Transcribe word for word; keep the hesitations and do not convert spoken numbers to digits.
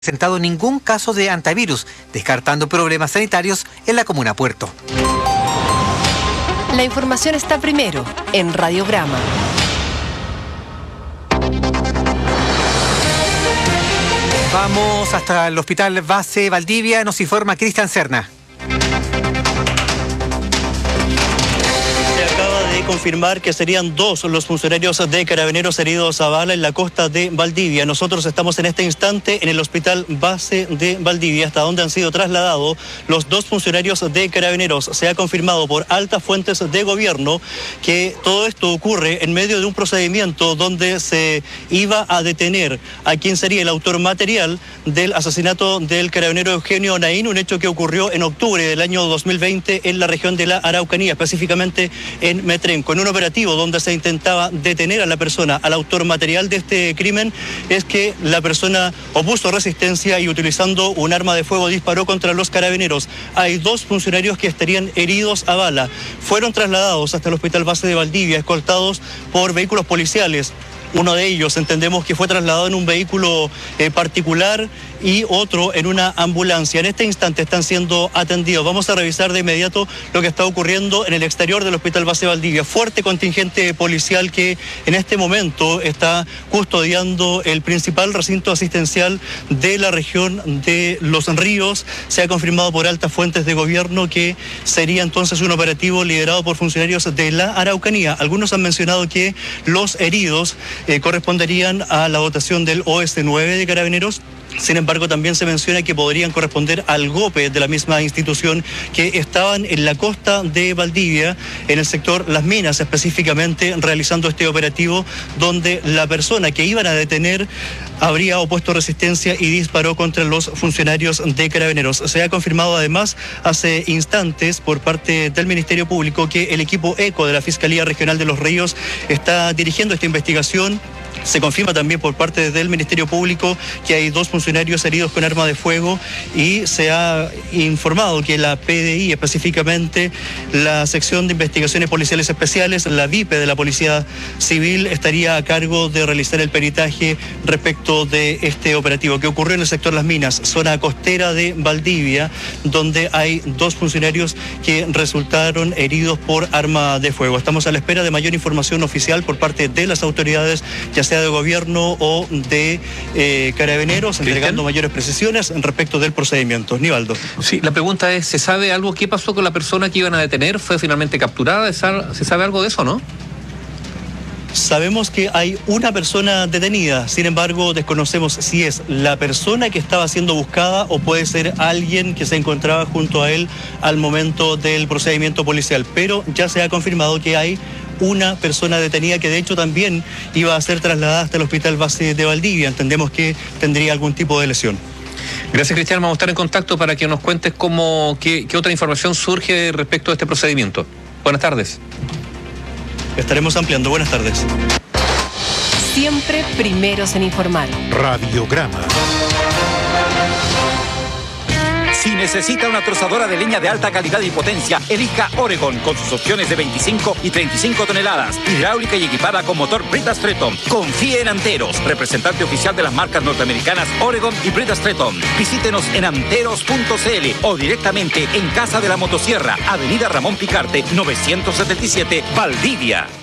presentado ningún caso de antivirus, descartando problemas sanitarios en la comuna Puerto. La información está primero en Radiograma. Vamos hasta el Hospital Base Valdivia, nos informa Cristian Serna. Confirmar que serían dos los funcionarios de Carabineros heridos a bala en la costa de Valdivia. Nosotros estamos en este instante en el Hospital Base de Valdivia, hasta donde han sido trasladados los dos funcionarios de Carabineros. Se ha confirmado por altas fuentes de gobierno que todo esto ocurre en medio de un procedimiento donde se iba a detener a quien sería el autor material del asesinato del carabinero Eugenio Naín, un hecho que ocurrió en octubre del año dos mil veinte en la región de la Araucanía, específicamente en Metrenco. En un operativo donde se intentaba detener a la persona, al autor material de este crimen, es que la persona opuso resistencia y utilizando un arma de fuego disparó contra los carabineros. Hay dos funcionarios que estarían heridos a bala. Fueron trasladados hasta el Hospital Base de Valdivia, escoltados por vehículos policiales. Uno de ellos entendemos que fue trasladado en un vehículo eh, particular y otro en una ambulancia. En este instante están siendo atendidos. Vamos a revisar de inmediato lo que está ocurriendo en el exterior del Hospital Base Valdivia. Fuerte contingente policial que en este momento está custodiando el principal recinto asistencial de la región de Los Ríos. Se ha confirmado por altas fuentes de gobierno que sería entonces un operativo liderado por funcionarios de la Araucanía. Algunos han mencionado que los heridos Eh, corresponderían a la dotación del O S nueve de Carabineros. Sin embargo, también se menciona que podrían corresponder al GOPE de la misma institución, que estaban en la costa de Valdivia, en el sector Las Minas específicamente, realizando este operativo donde la persona que iban a detener habría opuesto resistencia y disparó contra los funcionarios de Carabineros. Se ha confirmado además hace instantes por parte del Ministerio Público que el equipo ECO de la Fiscalía Regional de Los Ríos está dirigiendo esta investigación. Se confirma también por parte del Ministerio Público que hay dos funcionarios heridos con arma de fuego y se ha informado que la P D I, específicamente la Sección de Investigaciones Policiales Especiales, la V I P E de la Policía Civil, estaría a cargo de realizar el peritaje respecto de este operativo que ocurrió en el sector Las Minas, zona costera de Valdivia, donde hay dos funcionarios que resultaron heridos por arma de fuego. Estamos a la espera de mayor información oficial por parte de las autoridades, ya sea de gobierno o de eh, Carabineros, entregando mayores precisiones respecto del procedimiento. Nivaldo. Sí, la pregunta es, ¿se sabe algo? ¿Qué pasó con la persona que iban a detener? ¿Fue finalmente capturada? ¿Se sabe algo de eso, no? Sabemos que hay una persona detenida, sin embargo desconocemos si es la persona que estaba siendo buscada o puede ser alguien que se encontraba junto a él al momento del procedimiento policial, pero ya se ha confirmado que hay una persona detenida que de hecho también iba a ser trasladada hasta el Hospital Base de Valdivia. Entendemos que tendría algún tipo de lesión. Gracias, Cristian. Vamos a estar en contacto para que nos cuentes cómo, qué, qué otra información surge respecto a este procedimiento. Buenas tardes. Estaremos ampliando. Buenas tardes. Siempre primeros en informar. Radiograma. Si necesita una trozadora de leña de alta calidad y potencia, elija Oregon con sus opciones de veinticinco y treinta y cinco toneladas, hidráulica y equipada con motor Brita Stretton. Confíe en Anteros, representante oficial de las marcas norteamericanas Oregon y Brita Stretton. Visítenos en anteros punto c l o directamente en Casa de la Motosierra, Avenida Ramón Picarte, novecientos setenta y siete, Valdivia.